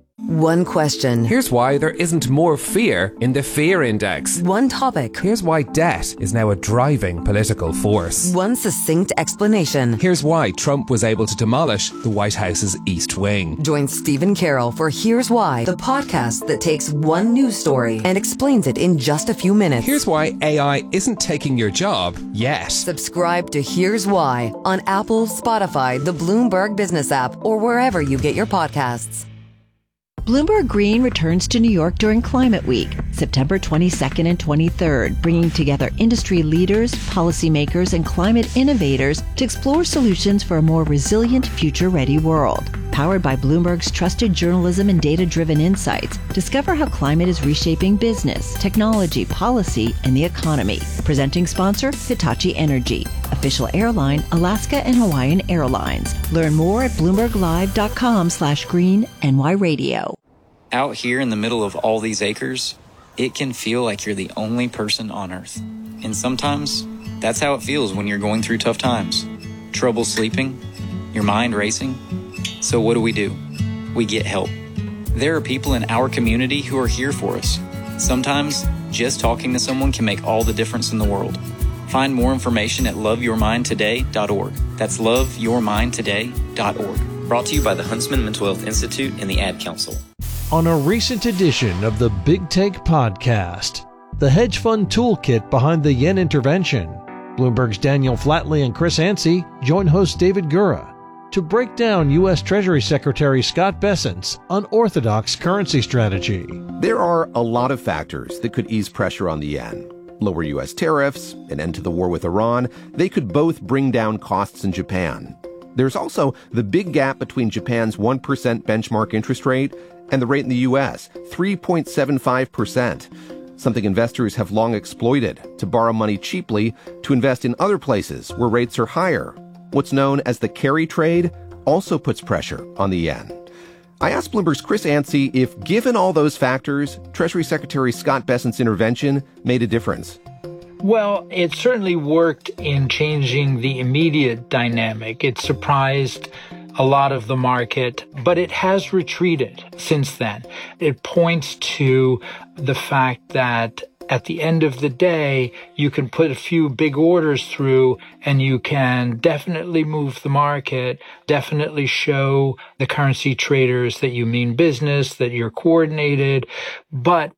One question. Here's why there isn't more fear in the fear index. One topic. Here's why debt is now a driving political force. One succinct explanation. Here's why Trump was able to demolish the White House's East Wing. Join Stephen Carroll for Here's Why, the podcast that takes one news story and explains it in just a few minutes. Here's why A I isn't taking your job yet. Subscribe to Here's Why on Apple, Spotify, the Bloomberg Business app, or wherever you get your podcasts. Bloomberg Green returns to New York during Climate Week, September twenty-second and twenty-third, bringing together industry leaders, policymakers, and climate innovators to explore solutions for a more resilient, future-ready world. Powered by Bloomberg's trusted journalism and data-driven insights, discover how climate is reshaping business, technology, policy, and the economy. Presenting sponsor, Hitachi Energy. Official airline, Alaska and Hawaiian Airlines. Learn more at bloomberglive.com slash green NY radio. Out here in the middle of all these acres, it can feel like you're the only person on Earth. And sometimes, that's how it feels when you're going through tough times. Trouble sleeping, your mind racing. So what do we do? We get help. There are people in our community who are here for us. Sometimes, just talking to someone can make all the difference in the world. Find more information at love your mind today dot org. That's love your mind today dot org. Brought to you by the Huntsman Mental Health Institute and the Ad Council. On a recent edition of the Big Take podcast, the hedge fund toolkit behind the yen intervention, Bloomberg's Daniel Flatley and Chris Yancey join host David Gura to break down U S. Treasury Secretary Scott Bessent's unorthodox currency strategy. There are a lot of factors that could ease pressure on the yen. Lower U S tariffs, an end to the war with Iran, they could both bring down costs in Japan. There's also the big gap between Japan's one percent benchmark interest rate and the rate in the U S, three point seven five percent, something investors have long exploited to borrow money cheaply to invest in other places where rates are higher. What's known as the carry trade also puts pressure on the yen. I asked Bloomberg's Chris Yancey if, given all those factors, Treasury Secretary Scott Bessent's intervention made a difference. Well, it certainly worked in changing the immediate dynamic. It surprised a lot of the market, but it has retreated since then. It points to the fact that at the end of the day, you can put a few big orders through and you can definitely move the market, definitely show the currency traders that you mean business, that you're coordinated. But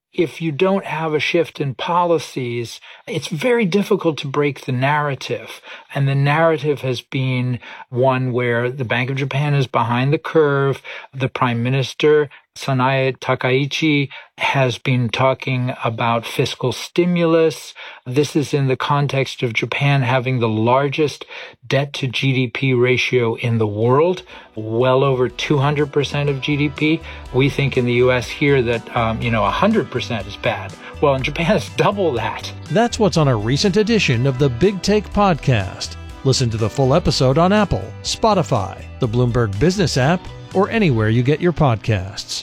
if you don't have a shift in policies, it's very difficult to break the narrative. And the narrative has been one where the Bank of Japan is behind the curve. The Prime Minister, Sanae Takaichi, has been talking about fiscal stimulus. This is in the context of Japan having the largest debt to G D P ratio in the world, well over two hundred percent of G D P. We think in the U S here that, um, you know, one hundred percent is bad. Well, in Japan, it's double that. That's what's on a recent edition of the Big Take Podcast. Listen to the full episode on Apple, Spotify, the Bloomberg Business app, or anywhere you get your podcasts.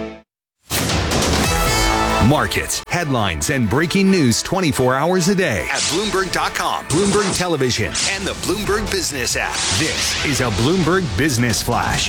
Markets, headlines, and breaking news twenty-four hours a day at Bloomberg dot com, Bloomberg Television, and the Bloomberg Business app. This is a Bloomberg Business Flash.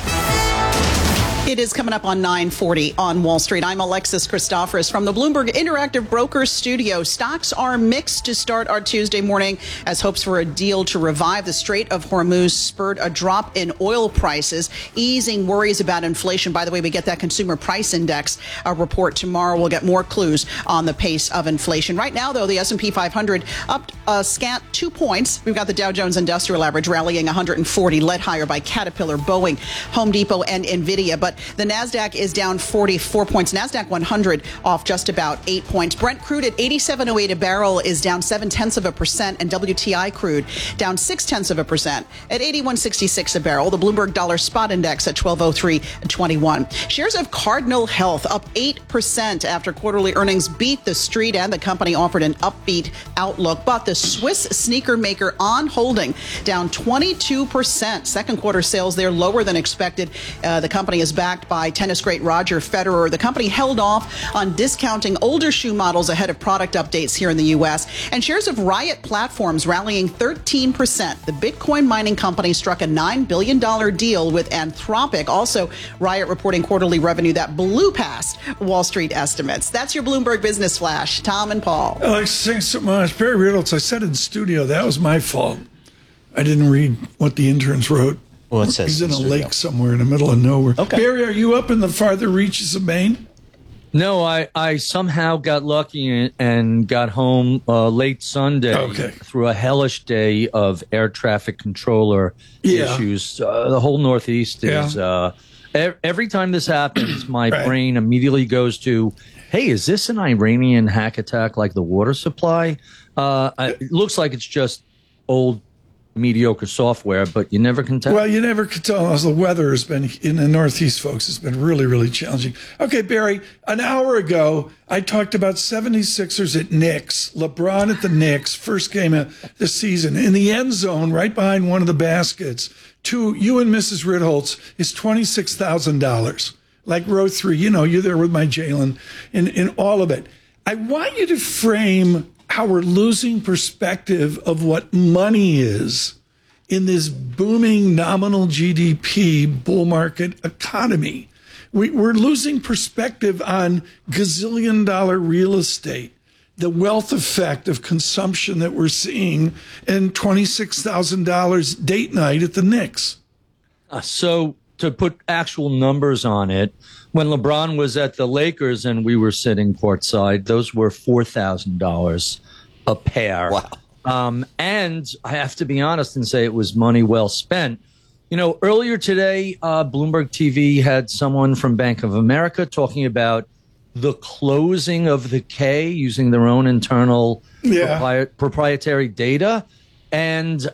It is coming up on nine forty on Wall Street. I'm Alexis Christoforous from the Bloomberg Interactive Brokers studio. Stocks are mixed to start our Tuesday morning as hopes for a deal to revive the Strait of Hormuz spurred a drop in oil prices, easing worries about inflation. By the way, we get that consumer price index uh, report tomorrow. We'll get more clues on the pace of inflation. Right now, though, the S and P five hundred up a scant two points. We've got the Dow Jones Industrial Average rallying one hundred forty, led higher by Caterpillar, Boeing, Home Depot, and Nvidia. But the NASDAQ is down forty-four points. NASDAQ one hundred off just about eight points. Brent crude at eighty-seven oh eight a barrel is down seven tenths of a percent, and W T I crude down six tenths of a percent at eighty-one sixty-six a barrel. The Bloomberg Dollar Spot Index at twelve oh three twenty-one. Shares of Cardinal Health up eight percent after quarterly earnings beat the street, and the company offered an upbeat outlook. But the Swiss sneaker maker On Holding down twenty-two percent. Second quarter sales there lower than expected. Uh, the company is backed by tennis great Roger Federer. The company held off on discounting older shoe models ahead of product updates here in the U S. And shares of Riot Platforms rallying thirteen percent. The Bitcoin mining company struck a nine billion dollars deal with Anthropic. Also, Riot reporting quarterly revenue that blew past Wall Street estimates. That's your Bloomberg Business Flash. Tom and Paul. Alex, thanks so much. Barry Riddles, I said in studio, that was my fault. I didn't read what the interns wrote. Well, it says he's in a studio. lake somewhere in the middle of nowhere. Okay. Barry, are you up in the farther reaches of Maine? No, I, I somehow got lucky and, and got home uh, late Sunday okay. through a hellish day of air traffic controller yeah. issues. Uh, the whole Northeast is... Yeah. Uh, e- every time this happens, my right. brain immediately goes to, hey, is this an Iranian hack attack like the water supply? Uh, it looks like it's just old mediocre software, but you never can tell. Well, you never can tell. As the weather has been in the Northeast, folks, it's been really, really challenging. Okay, Barry, an hour ago, I talked about seventy-sixers at Knicks, LeBron at the Knicks, first game of the season. In the end zone, right behind one of the baskets, to you and Missus Ritholtz, is twenty-six thousand dollars. Like row three, you know, you're there with my Jalen in, in all of it. I want you to frame how we're losing perspective of what money is in this booming nominal G D P bull market economy. We, we're losing perspective on gazillion dollar real estate, the wealth effect of consumption that we're seeing, and twenty-six thousand dollars date night at the Knicks. Uh, so to put actual numbers on it, when LeBron was at the Lakers and we were sitting courtside, those were four thousand dollars a pair. Wow. Um, and I have to be honest and say it was money well spent. You know, earlier today, uh, Bloomberg T V had someone from Bank of America talking about the closing of the K using their own internal yeah. propri- proprietary data. And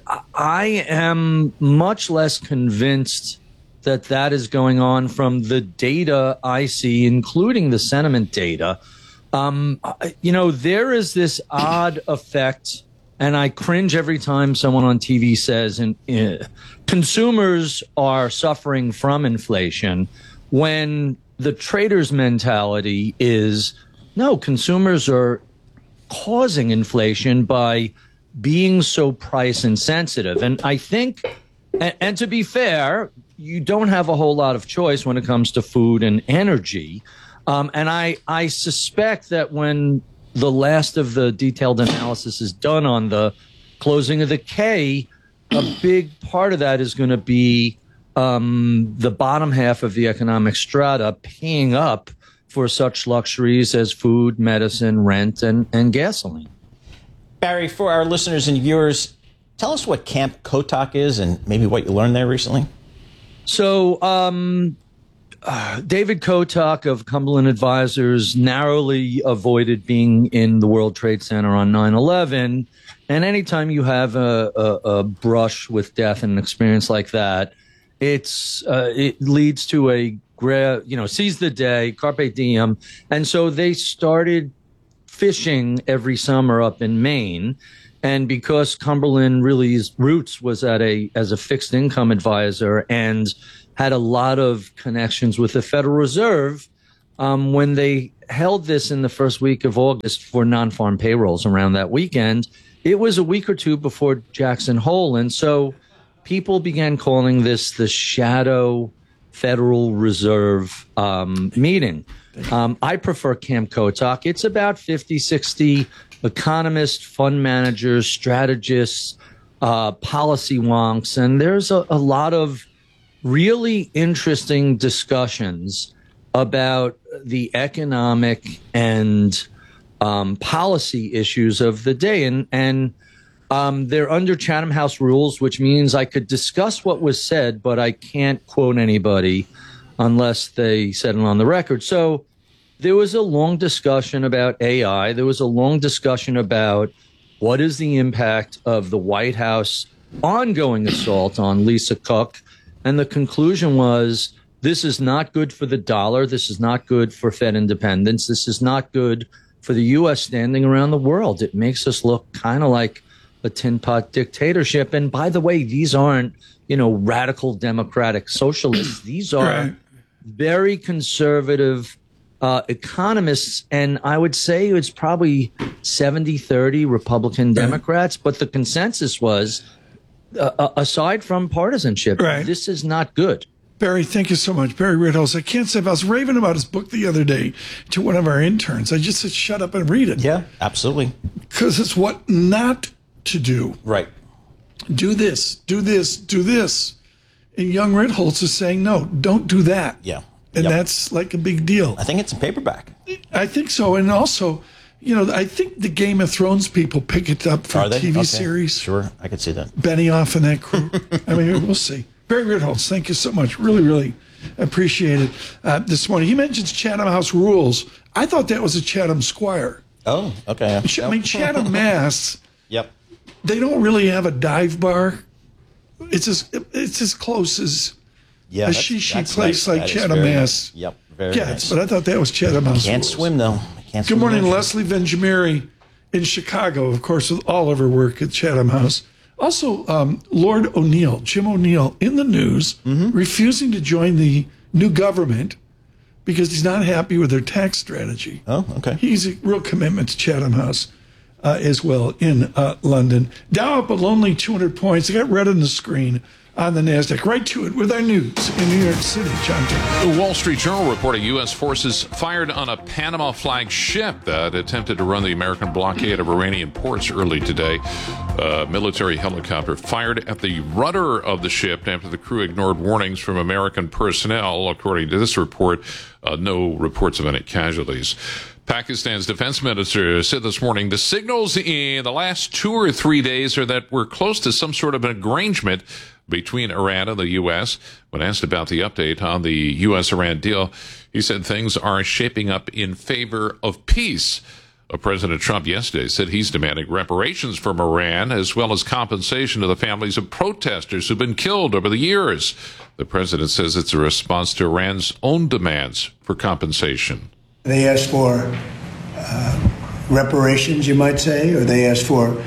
I am much less convinced that that is going on from the data I see, including the sentiment data. Um, you know, there is this odd effect, and I cringe every time someone on T V says and, uh, consumers are suffering from inflation, when the trader's mentality is, no, consumers are causing inflation by being so price insensitive. And I think, and, and to be fair, you don't have a whole lot of choice when it comes to food and energy. Um, and I, I suspect that when the last of the detailed analysis is done on the closing of the K, a big part of that is going to be um, the bottom half of the economic strata paying up for such luxuries as food, medicine, rent, and, and gasoline. Barry, for our listeners and viewers, tell us what Camp Kotok is and maybe what you learned there recently. So, um, uh, David Kotok of Cumberland Advisors narrowly avoided being in the World Trade Center on nine eleven. And anytime you have a, a, a brush with death and an experience like that, it's uh, it leads to a, you know, seize the day, carpe diem. And so they started fishing every summer up in Maine. And because Cumberland really's roots was at a as a fixed income advisor and had a lot of connections with the Federal Reserve, um, when they held this in the first week of August for non-farm payrolls around that weekend, it was a week or two before Jackson Hole. And so people began calling this the Shadow Federal Reserve um, meeting. Um, I prefer Camp Kotok. It's about fifty, sixty economists, fund managers, strategists, uh, policy wonks, and there's a, a lot of really interesting discussions about the economic and um, policy issues of the day. And, and um, they're under Chatham House rules, which means I could discuss what was said, but I can't quote anybody unless they said it on the record. So there was a long discussion about A I. There was a long discussion about what is the impact of the White House ongoing assault on Lisa Cook. And the conclusion was, this is not good for the dollar. This is not good for Fed independence. This is not good for the U S standing around the world. It makes us look kind of like a tin pot dictatorship. And by the way, these aren't, you know, radical democratic socialists. These are right. very conservative uh, economists. And I would say it's probably seventy thirty Republican Democrats. But the consensus was, Uh, aside from partisanship, right. this is not good. Barry, thank you so much. Barry Ritholtz. I can't say if I was raving about his book the other day to one of our interns. I just said, shut up and read it. Yeah, absolutely. Because it's what not to do. Right. Do this, do this, do this. And young Ritholtz is saying, no, don't do that. Yeah. And yep. that's like a big deal. I think it's a paperback. I think so. And also, you know, I think the Game of Thrones people pick it up for Are a they? T V okay. series. Sure, I could see that. Benioff and that crew. I mean, we'll see. Barry Ritholtz, thank you so much. Really, really appreciate it uh, this morning. He mentions Chatham House rules. I thought that was a Chatham Squire. Oh, okay. I mean, Chatham, Mass. Yep. They don't really have a dive bar. It's as it's as close as yeah, a shishi place nice. like that Chatham, Mass. Nice. Yep, very gets, nice. But I thought that was Chatham House Can't rules. swim, though. Can't Good swim morning, though. Leslie Venjamiri in Chicago, of course, with all of her work at Chatham House. Also, um, Lord O'Neill, Jim O'Neill, in the news, mm-hmm. refusing to join the new government because he's not happy with their tax strategy. Oh, okay. He's a real commitment to Chatham House uh, as well in uh, London. Dow up a lonely two hundred points. I got red on the screen on the NASDAQ. Right to it with our news in New York City. John Turner. The Wall Street Journal reporting U S forces fired on a Panama flag ship that attempted to run the American blockade of Iranian ports early today. A military helicopter fired at the rudder of the ship after the crew ignored warnings from American personnel. According to this report, uh, no reports of any casualties. Pakistan's defense minister said this morning the signals in the last two or three days are that we're close to some sort of an arrangement between Iran and the U S. When asked about the update on the U S Iran deal, he said things are shaping up in favor of peace. Uh, President Trump yesterday said he's demanding reparations from Iran as well as compensation to the families of protesters who've been killed over the years. The president says it's a response to Iran's own demands for compensation. They asked for uh, reparations, you might say, or they asked for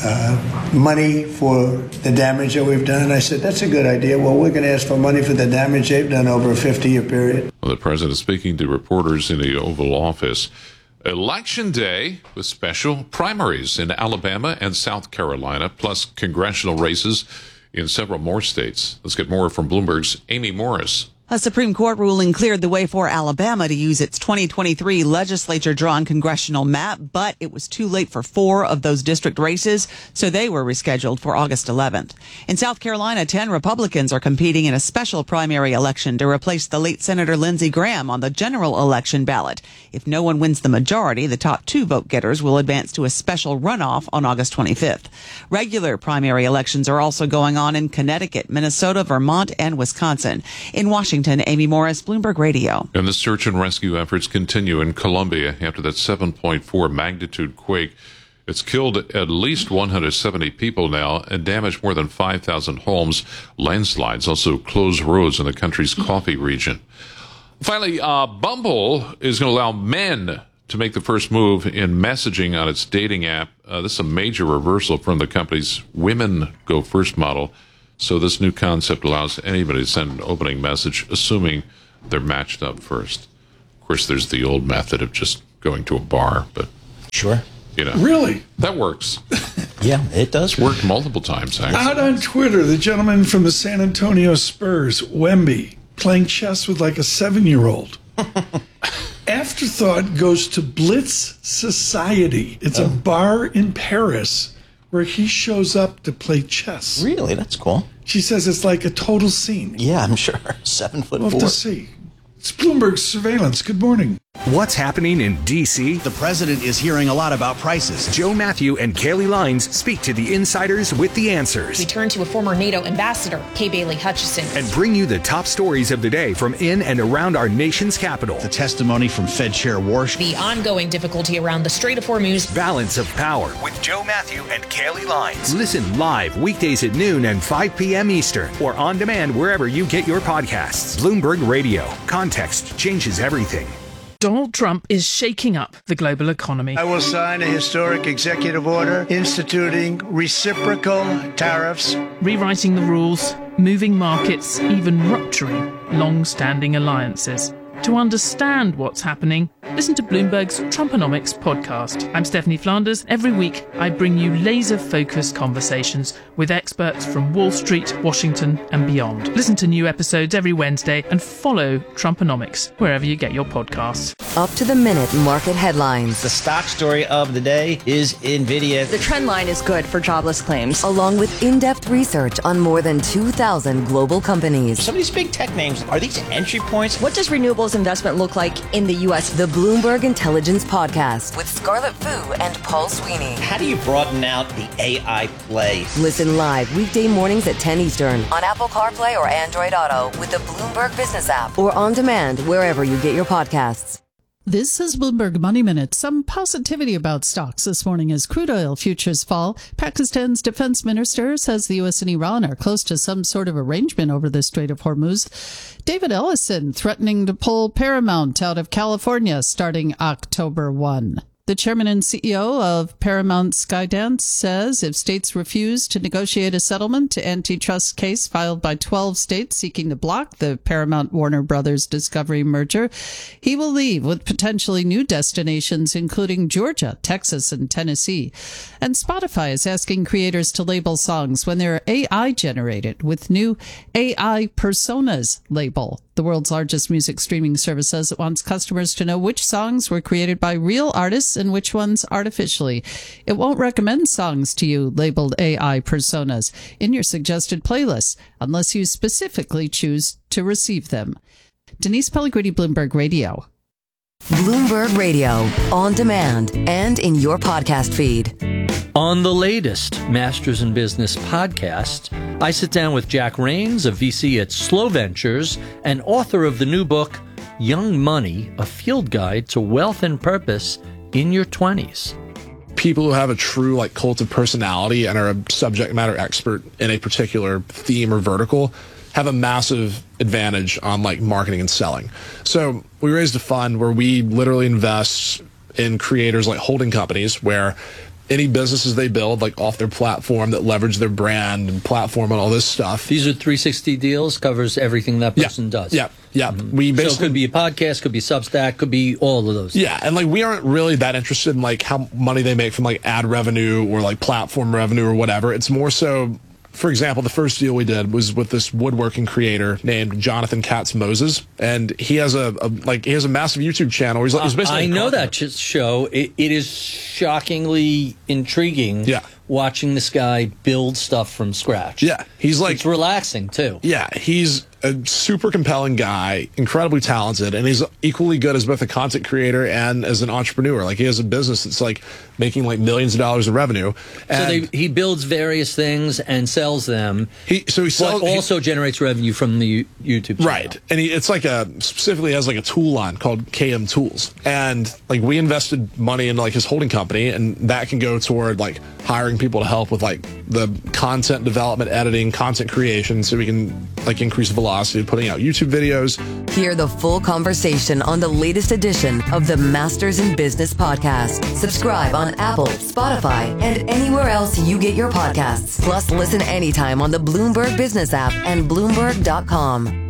uh, money for the damage that we've done. I said, that's a good idea. Well, we're going to ask for money for the damage they've done over a fifty-year period. Well, the president speaking to reporters in the Oval Office. Election day with special primaries in Alabama and South Carolina, plus congressional races in several more states. Let's get more from Bloomberg's Amy Morris. A Supreme Court ruling cleared the way for Alabama to use its twenty twenty-three legislature-drawn congressional map, but it was too late for four of those district races, so they were rescheduled for August eleventh. In South Carolina, ten Republicans are competing in a special primary election to replace the late Senator Lindsey Graham on the general election ballot. If no one wins the majority, the top two vote-getters will advance to a special runoff on August twenty-fifth. Regular primary elections are also going on in Connecticut, Minnesota, Vermont, and Wisconsin. In Washington, Amy Morris, Bloomberg Radio. And the search and rescue efforts continue in Colombia after that seven point four magnitude quake. It's killed at least one hundred seventy people now and damaged more than five thousand homes. Landslides also closed roads in the country's coffee region. Finally, uh, Bumble is going to allow men to make the first move in messaging on its dating app. Uh, this is a major reversal from the company's Women Go First model. So this new concept allows anybody to send an opening message, assuming they're matched up first. Of course, there's the old method of just going to a bar, but sure, you know, really, that works. Yeah, it does work. Worked multiple times. Actually. Out on Twitter, the gentleman from the San Antonio Spurs, Wemby, playing chess with like a seven-year-old. Afterthought goes to Blitz Society. It's oh. a bar in Paris where he shows up to play chess. Really? That's cool. She says it's like a total scene. Yeah, I'm sure. Seven foot we'll four. We'll have to see. It's Bloomberg Surveillance. Good morning. What's happening in D C? The president is hearing a lot about prices. Joe Matthew and Kaylee Lines speak to the insiders with the answers. We turn to a former NATO ambassador, Kay Bailey Hutchison. And bring you the top stories of the day from in and around our nation's capital. The testimony from Fed Chair Warsh. The ongoing difficulty around the Strait of Hormuz. Balance of Power with Joe Matthew and Kaylee Lines. Listen live weekdays at noon and five p.m. Eastern or on demand wherever you get your podcasts. Bloomberg Radio. Context changes everything. Donald Trump is shaking up the global economy. I will sign a historic executive order instituting reciprocal tariffs, rewriting the rules, moving markets, even rupturing long-standing alliances. To understand what's happening, listen to Bloomberg's Trumponomics podcast. I'm Stephanie Flanders. Every week, I bring you laser-focused conversations with experts from Wall Street, Washington, and beyond. Listen to new episodes every Wednesday and follow Trumponomics wherever you get your podcasts. Up to the minute market headlines. The stock story of the day is NVIDIA. The trend line is good for jobless claims. Along with in-depth research on more than two thousand global companies. Some of these big tech names, are these entry points? What does renewables investment look like in the U S? The Bloomberg Intelligence Podcast with Scarlett Fu and Paul Sweeney. How do you broaden out the A I play? Listen live weekday mornings at ten Eastern on Apple CarPlay or Android Auto with the Bloomberg Business app or on demand wherever you get your podcasts. This is Bloomberg Money Minute. Some positivity about stocks this morning as crude oil futures fall. Pakistan's defense minister says the U S and Iran are close to some sort of arrangement over the Strait of Hormuz. David Ellison threatening to pull Paramount out of California starting October first. The chairman and C E O of Paramount Skydance says if states refuse to negotiate a settlement to antitrust case filed by twelve states seeking to block the Paramount Warner Brothers Discovery merger, he will leave with potentially new destinations, including Georgia, Texas, and Tennessee. And Spotify is asking creators to label songs when they're A I generated with new A I Personas label. The world's largest music streaming service says it wants customers to know which songs were created by real artists and which ones artificially. It won't recommend songs to you labeled A I personas in your suggested playlists unless you specifically choose to receive them. Denise Pellegrini, Bloomberg Radio. Bloomberg Radio, on demand and in your podcast feed. On the latest Masters in Business podcast, I sit down with Jack Rains, a V C at Slow Ventures and author of the new book, Young Money, A Field Guide to Wealth and Purpose in Your twenties. People who have a true like cult of personality and are a subject matter expert in a particular theme or vertical have a massive advantage on like marketing and selling. So we raised a fund where we literally invest in creators like holding companies where any businesses they build like off their platform that leverage their brand and platform and all this stuff. These are three sixty deals, covers everything that person yeah, does. Yeah, yeah. Mm-hmm. We basically, so it could be a podcast, could be Substack, could be all of those. Yeah, and like we aren't really that interested in like how money they make from like ad revenue or like platform revenue or whatever. It's more so for example, the first deal we did was with this woodworking creator named Jonathan Katz Moses, and he has a, a like he has a massive YouTube channel. He's, he's basically I know that show. It, it is shockingly intriguing. Yeah. Watching this guy build stuff from scratch. Yeah, he's like it's relaxing too. Yeah, he's a super compelling guy, incredibly talented, and he's equally good as both a content creator and as an entrepreneur. Like he has a business that's like making like millions of dollars of revenue. And so they, he builds various things and sells them. He so he sells, but also he, generates revenue from the YouTube channel. Right, and he, it's like a specifically has like a tool line called K M Tools, and like we invested money into like his holding company, and that can go toward like hiring people to help with like the content development, editing, content creation, so we can like increase velocity of putting out YouTube videos. Hear the full conversation on the latest edition of the Masters in Business podcast. Subscribe on Apple, Spotify, and anywhere else you get your podcasts. Plus, listen anytime on the Bloomberg Business app and Bloomberg dot com.